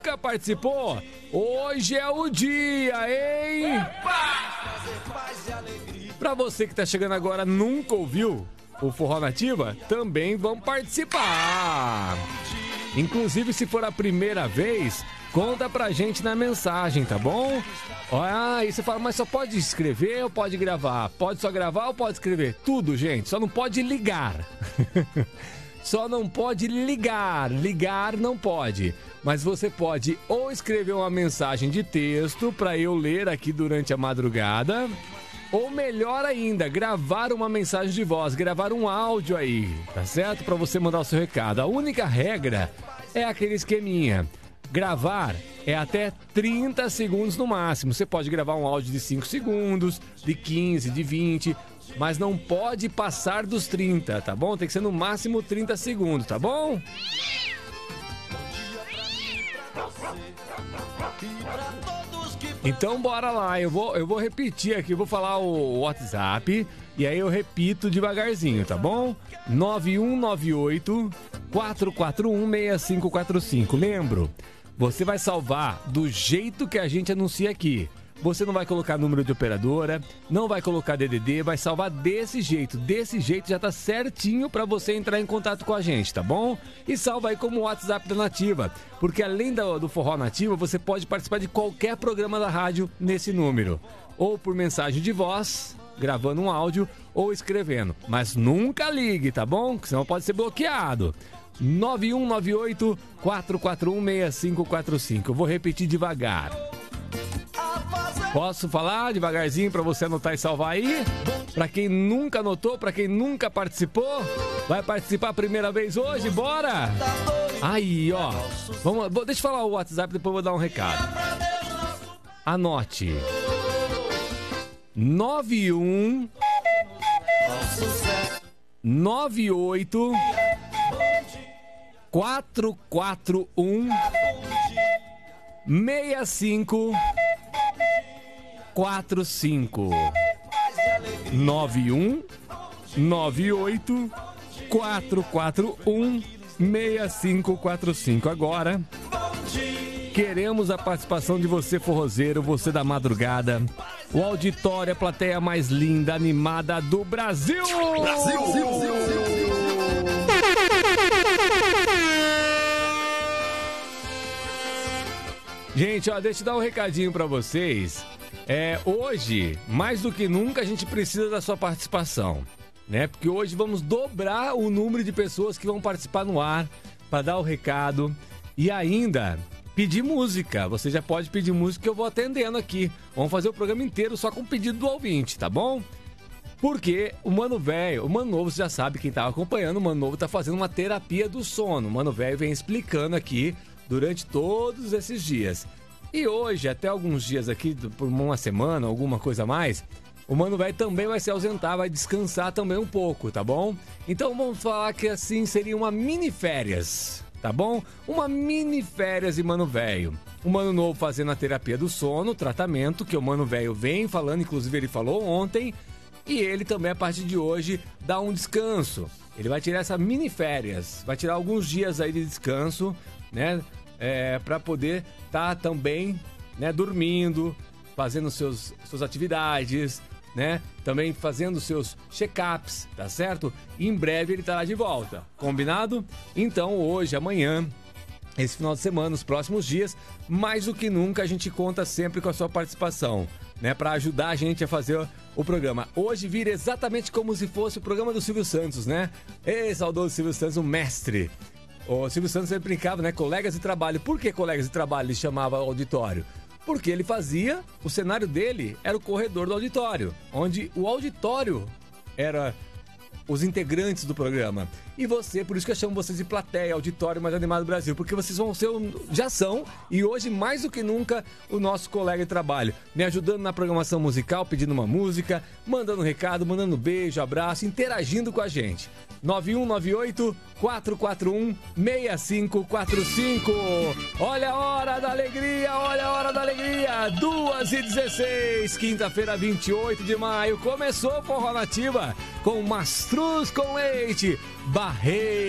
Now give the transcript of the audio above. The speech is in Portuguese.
Nunca participou? Hoje é o dia, hein? Pra você que tá chegando agora, nunca ouviu o Forró Nativa? Também vão participar. Inclusive, se for a primeira vez, conta pra gente na mensagem, tá bom? Aí você fala, mas só pode escrever ou pode gravar? Pode só gravar ou pode escrever? Tudo, gente, só não pode ligar. Só não pode ligar. Ligar não pode. Mas você pode ou escrever uma mensagem de texto pra eu ler aqui durante a madrugada, ou melhor ainda, gravar uma mensagem de voz, gravar um áudio aí, tá certo? Pra você mandar o seu recado. A única regra é aquele esqueminha. Gravar é até 30 segundos no máximo. Você pode gravar um áudio de 5 segundos, de 15, de 20, mas não pode passar dos 30, tá bom? Tem que ser no máximo 30 segundos, tá bom? Então bora lá, eu vou repetir aqui, vou falar o WhatsApp e aí eu repito devagarzinho, tá bom? 9198-441-6545. Lembro, você vai salvar do jeito que a gente anuncia aqui. Você não vai colocar número de operadora, não vai colocar DDD, vai salvar desse jeito. Desse jeito já tá certinho pra você entrar em contato com a gente, tá bom? E salva aí como WhatsApp da Nativa, porque além do Forró Nativa, você pode participar de qualquer programa da rádio nesse número. Ou por mensagem de voz, gravando um áudio, ou escrevendo. Mas nunca ligue, tá bom? Porque senão pode ser bloqueado. 9198-441-6545. Eu vou repetir devagar. Posso falar devagarzinho pra você anotar e salvar aí? Pra quem nunca anotou, pra quem nunca participou, vai participar a primeira vez hoje, bora! Aí, ó. Deixa eu falar o WhatsApp, depois eu vou dar um recado. Anote. 91 98 441 65 45 91 98 441 6545. Agora queremos a participação de você, forrozeiro, você da madrugada. O auditório, a plateia mais linda, animada do Brasil. Gente, ó, deixa eu dar um recadinho pra vocês. Hoje, mais do que nunca, a gente precisa da sua participação, né? Porque hoje vamos dobrar o número de pessoas que vão participar no ar para dar o recado e ainda pedir música. Você já pode pedir música que eu vou atendendo aqui. Vamos fazer o programa inteiro só com pedido do ouvinte, tá bom? Porque o Mano Velho, o Mano Novo, você já sabe, quem tá acompanhando, o Mano Novo tá fazendo uma terapia do sono. O Mano Velho vem explicando aqui durante todos esses dias. E hoje, até alguns dias aqui, por uma semana, alguma coisa a mais, o Mano Velho também vai se ausentar, vai descansar também um pouco, tá bom? Então vamos falar que assim seria uma mini férias, tá bom? Uma mini férias de Mano Velho. O Mano Novo fazendo a terapia do sono, tratamento que o Mano Velho vem falando, inclusive ele falou ontem, e ele também, a partir de hoje, dá um descanso. Ele vai tirar essa mini férias, vai tirar alguns dias aí de descanso, né? Para poder estar também, né, dormindo, fazendo suas atividades, né? Também fazendo seus check-ups, tá certo? E em breve ele estará de volta, combinado? Então hoje, amanhã, esse final de semana, nos próximos dias, mais do que nunca a gente conta sempre com a sua participação, né? Para ajudar a gente a fazer o programa. Hoje vira exatamente como se fosse o programa do Silvio Santos, né? Saudoso Silvio Santos, o mestre. O Silvio Santos sempre brincava, né? Colegas de trabalho. Por que colegas de trabalho ele chamava auditório? Porque ele fazia, o cenário dele era o corredor do auditório, onde o auditório era os integrantes do programa. E você, por isso que eu chamo vocês de plateia, auditório mais animado do Brasil, porque vocês vão ser, já são, e hoje mais do que nunca, o nosso colega de trabalho, me ajudando na programação musical, pedindo uma música, mandando um recado, mandando beijo, abraço, interagindo com a gente. 9198-441-6545. Olha a hora da alegria, olha a hora da alegria. 2h16, quinta-feira, 28 de maio. Começou o Forró Nativa com mastruz com leite. Barreiro.